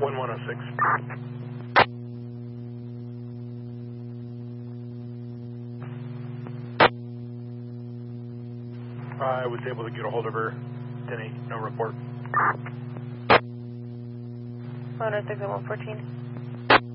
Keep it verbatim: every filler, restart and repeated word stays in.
one one oh six. I was able to get a hold of her. Denny, no report. one oh six and one fourteen.